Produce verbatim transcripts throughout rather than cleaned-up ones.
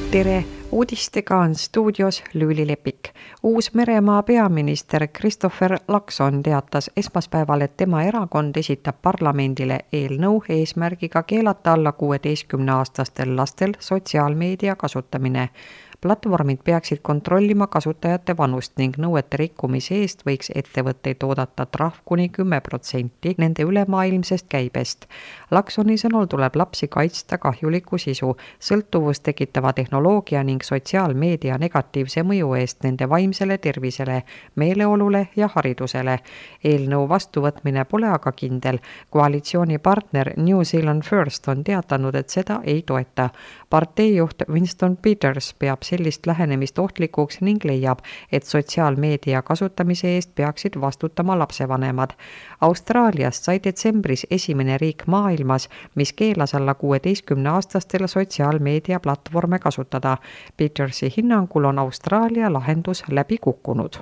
Tere! Uudistega on stuudios Lüüli Lepik. Uus-Meremaa peaminister Christopher Luxon teatas esmaspäeval, et tema erakond esitab parlamendile eelnõu eesmärgiga keelata alla kuueteistkümne-aastastel lastel sotsiaalmeedia kasutamine. Platvormid peaksid kontrollima kasutajate vanust ning nõuete rikkumise eest võiks ettevõtteid oodata trahv kuni kümme protsenti nende ülemaailmsest käibest. Luxoni sõnul tuleb lapsi kaitsta kahjuliku sisu, sõltuvust tekitava tehnoloogia ning sotsiaalmeedia negatiivse mõju eest nende vaimsele tervisele, meeleolule ja haridusele. Eelnõu vastuvõtmine pole aga kindel. Koalitsioonipartner New Zealand First on teatanud, et seda ei toeta. Parteijuht Winston Peters peab sellist lähenemist ohtlikuks ning leiab, et sotsiaalmeedia kasutamise eest peaksid vastutama lapsevanemad. Austraaliast sai detsembris esimene riik maailmas, mis keelas alla kuueteistkümne-aastastel sotsiaalmeedia platvorme kasutada. Petersi hinnangul on Austraalia lahendus läbi kukkunud.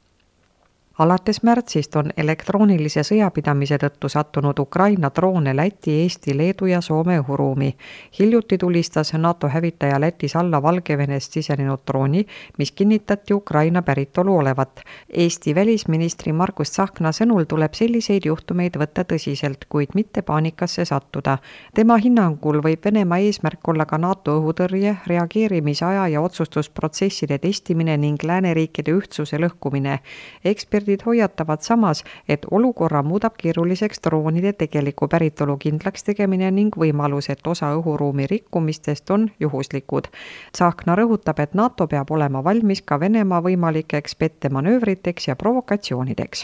Alates märtsist on elektroonilise sõjapidamise tõttu sattunud Ukraina droone Läti, Eesti, Leedu ja Soome õhuruumi. Hiljuti tulistas NATO hävitaja Lätis alla Valgevenest sisenenud drooni, mis kinnitati Ukraina päritolu olevat. Eesti välisministri Margus Tsahkna sõnul tuleb selliseid juhtumeid võtta tõsiselt, kuid mitte paanikasse sattuda. Tema hinnangul võib Venemaa eesmärk olla ka NATO õhutõrje, reageerimisaja ja otsustusprotsesside testimine ning lääneriikide ühtsuse lõhkumine. Eksperdid hoiatavad samas, et olukorra muudab keeruliseks droonide tegeliku päritolu kindlaks tegemine ning võimalus, et osa õhuruumi rikkumistest on juhuslikud. Tsahkna rõhutab, et NATO peab olema valmis ka Venemaa võimalikeks pettemanöövriteks ja provokatsioonideks.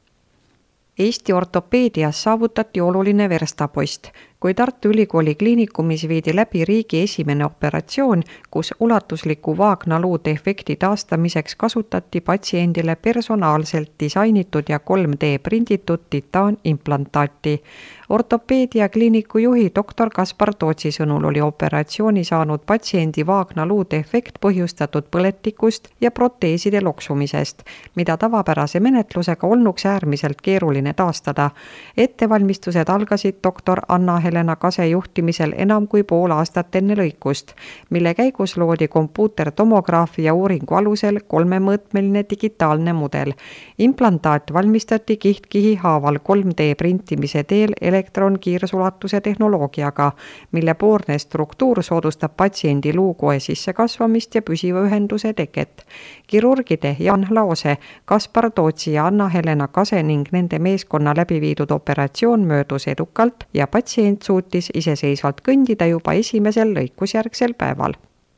Eesti ortopeedias saavutati oluline verstapost. Kui Tartu Ülikooli kliinikumis viidi läbi riigi esimene operatsioon, kus ulatusliku vaagnaluu defekti taastamiseks kasutati patsiendile personaalselt disainitud ja kolm D prinditud titaanimplantaati. Ortopeedia kliiniku juhi doktor Kaspar Tootsi sõnul oli operatsiooni saanud patsiendi vaagnaluu defekt põhjustatud põletikust ja proteeside loksumisest, mida tavapärase menetlusega olnuks äärmiselt keeruline taastada. Ettevalmistused algasid doktor Anna Helena Kase juhtimisel enam kui pool aastat enne lõikust, mille käigus loodi kompuutertomograafia uuringu alusel kolmemõõtmeline digitaalne mudel. Implantaat valmistati kiht-kihi haaval kolm D printimise teel elektronkiirsulatuse tehnoloogiaga, mille poorne struktuur soodustab patsiendi luukoe sissekasvamist ja püsiva ühenduse teket. Kirurgide Jan Laose, Kaspar Tootsi ja Anna Helena Kase ning nende meeskonna läbi viidud operatsioon möödus edukalt ja patsient suutis iseseisvalt kõndida juba esimesel lõikusjärgsel päeval.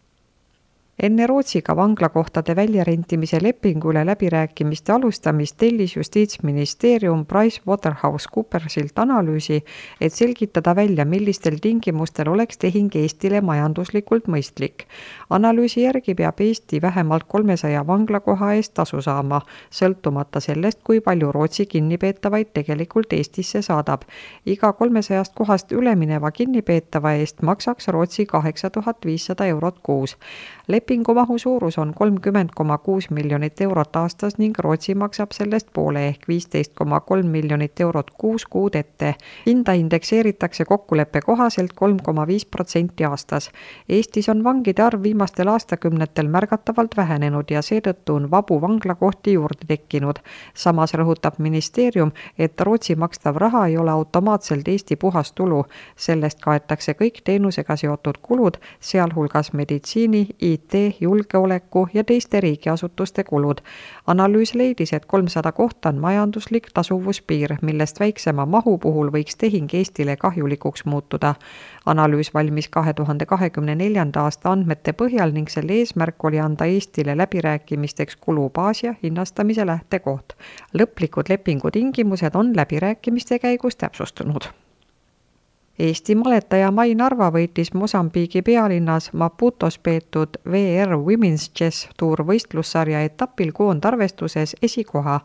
Enne Rootsiga vanglakohtade väljarentimise lepingu üle läbirääkimiste alustamist tellis Justiitsministeerium PricewaterhouseCoopersilt analüüsi, et selgitada välja, millistel tingimustel oleks tehing Eestile majanduslikult mõistlik. Analüüsi järgi peab Eesti vähemalt kolmesaja vanglakoha eest tasu saama, sõltumata sellest, kui palju Rootsi kinnipeetavaid tegelikult Eestisse saadab. Iga kolmesajast kohast ülemineva kinnipeetava eest maksaks Rootsi kaheksa tuhat viissada eurot kuus. Lepingu mahu suurus on kolmkümmend koma kuus miljonit eurot aastas ning Rootsi maksab sellest poole ehk viisteist koma kolm miljonit eurot kuus kuud ette. Hinda indekseeritakse kokkuleppe kohaselt kolm koma viis protsenti aastas. Eestis on vangide arv viimastel aastakümnetel märgatavalt vähenenud ja seetõttu on vabu vanglakohti juurde tekkinud. Samas rõhutab ministeerium, et Rootsi makstav raha ei ole automaatselt Eesti puhas tulu. Sellest kaetakse kõik teenusega seotud kulud, sealhulgas meditsiini, I T, julgeoleku ja teiste riigiasutuste kulud. Analüüs leidis, et kolmsada kohta on majanduslik tasuvuspiir, millest väiksema mahu puhul võiks tehing Eestile kahjulikuks muutuda. Analüüs valmis kahe tuhande kahekümne neljanda aasta andmete põhjal ning selle eesmärk oli anda Eestile läbirääkimisteks kulubaas ja hinnastamise lähtekoht. Lõplikud lepingu tingimused on läbirääkimiste käigus täpsustunud. Eesti maletaja Mai Narva võitis Mosambiigi pealinnas Maputos peetud V R Women's Chess Tour võistlussarja etapil koondarvestuses esikoha.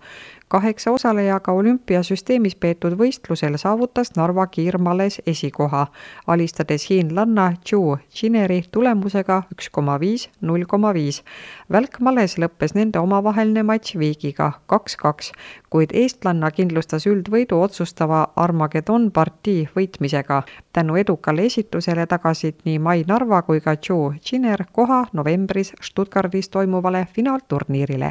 Kaheksa osalejaga olümpiasüsteemis peetud võistlusel saavutas Narva kiirmales esikoha, alistades hiinlanna Zhu Jineri tulemusega üks koma viis null koma viis. Välkmales lõppes nende omavaheline matš viigiga kaks kaks, kuid eestlanna kindlustas üldvõidu otsustava Armageddon partii võitmisega. Tänu edukale esitusele tagasid nii Mai Narva kui ka Zhu Jiner koha novembris Stuttgardis toimuvale finaalturniirile.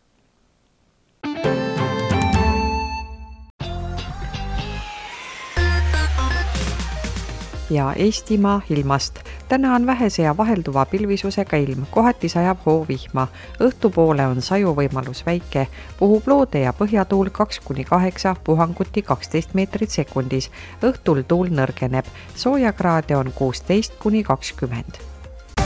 Ja Eestimaa ilmast. Täna on vähese ja vahelduva pilvisusega ilm, kohati sajab hoovihma. Õhtupoole on saju võimalus väike, puhub loode ja põhjatuul kaks kuni kaheksa, puhanguti kaksteist meetrit sekundis. Õhtul tuul nõrgeneb, soojakraade on kuusteist kuni kakskümmend.